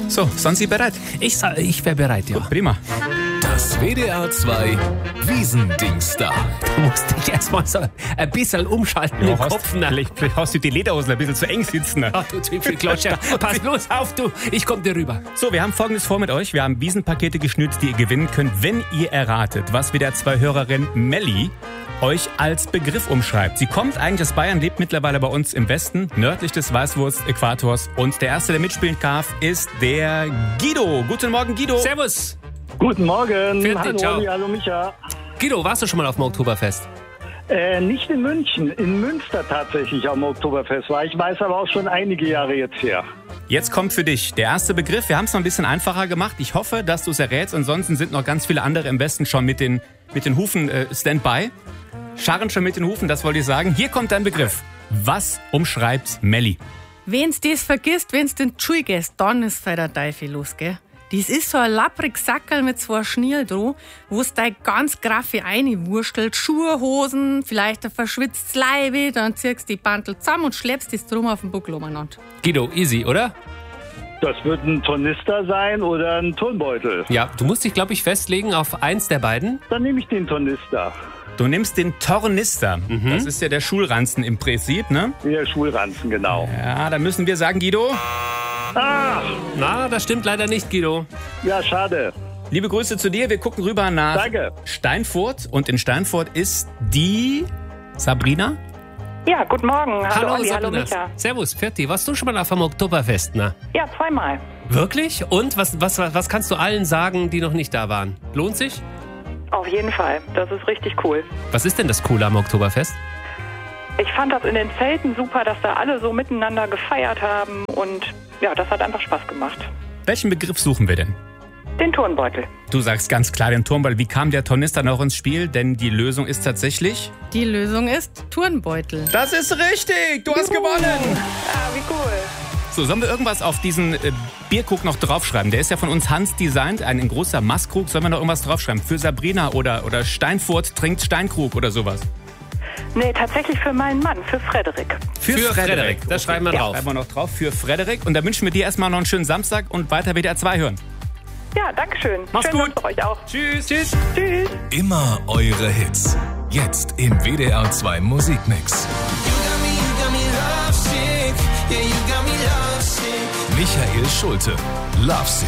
So, sind Sie bereit? Ich wäre bereit, ja. Prima. Das WDR 2 Wiesendings da. Da musste ich erstmal so ein bisschen umschalten im Kopf. Vielleicht hast du die Lederhosen ein bisschen zu eng sitzen. Ach du Zwiebelklatscher. Pass bloß auf, du. Ich komm dir rüber. So, wir haben Folgendes vor mit euch. Wir haben Wiesenpakete geschnürt, die ihr gewinnen könnt, wenn ihr erratet, was WDR 2 Hörerin Melli euch als Begriff umschreibt. Sie kommt eigentlich aus Bayern, lebt mittlerweile bei uns im Westen, nördlich des Weißwurst-Äquators. Und der Erste, der mitspielen darf, ist der Guido. Guten Morgen, Guido. Servus. Guten Morgen. Vierte, Hallo ciao. Olli, hallo Micha. Guido, warst du schon mal auf dem Oktoberfest? Nicht in München, in Münster tatsächlich am Oktoberfest war. Ich weiß aber auch schon einige Jahre jetzt her. Jetzt kommt für dich der erste Begriff. Wir haben es noch ein bisschen einfacher gemacht. Ich hoffe, dass du es errätst. Ansonsten sind noch ganz viele andere im Westen schon mit den Hufen Standby. Scharren schon mit den Hufen, das wollte ich sagen. Hier kommt dein Begriff. Was umschreibt Melli? Wenn's das vergisst, wenn's den Tschuh gehst, dann ist für der Teufel los, gell? Das ist so ein lapprig Sackerl mit zwei Schniel dran, wo's dein ganz graffe einwurstelt, Schuhe, Hosen, vielleicht ein verschwitztes Leibe, dann ziehst du die Bantel zusammen und schleppst das drum auf den Buckel umeinander. Guido, easy, oder? Das wird ein Tornister sein oder ein Turnbeutel. Ja, du musst dich, glaube ich, festlegen auf eins der beiden. Dann nehme ich den Tornister. Du nimmst den Tornister. Das ist ja der Schulranzen im Prinzip, ne? Der Schulranzen, genau. Ja, da müssen wir sagen, Guido, Ah, Na, das stimmt leider nicht, Guido. ja, schade. liebe Grüße zu dir. Wir gucken rüber nach Danke. Steinfurt. Und in Steinfurt ist die Sabrina. Ja, guten Morgen. Hallo Olli, hallo Sabrina. Micha. Servus, Ferti. Warst du schon mal auf dem Oktoberfest, na? Ja, zweimal. Wirklich? Und was kannst du allen sagen, die noch nicht da waren? Lohnt sich? Auf jeden Fall. Das ist richtig cool. Was ist denn das Coole am Oktoberfest? Ich fand das in den Zelten super, dass da alle so miteinander gefeiert haben und ja, das hat einfach Spaß gemacht. Welchen Begriff suchen wir denn? Den Turnbeutel. Du sagst ganz klar den Turmball. Wie kam der Tornister noch ins Spiel? Denn die Lösung ist tatsächlich... Die Lösung ist Turnbeutel. Das ist richtig! Du hast gewonnen! Ah, wie cool. So, sollen wir irgendwas auf diesen Bierkrug noch draufschreiben? Der ist ja von uns Hans designt, ein großer Maßkrug. Sollen wir noch irgendwas draufschreiben? Für Sabrina oder Steinfurt trinkt Steinkrug oder sowas? Nee, tatsächlich für meinen Mann, für Frederik. Für Frederik. Das schreiben wir drauf. Schreiben wir noch drauf. Für Frederik. Und da wünschen wir dir erstmal noch einen schönen Samstag und weiter WDR 2 hören. Ja, danke schön. Mach's Schönen gut. Dank für euch auch. Tschüss. Tschüss. Tschüss. Immer eure Hits. Jetzt im WDR 2 Musikmix. Michael Schulte, Lovesick.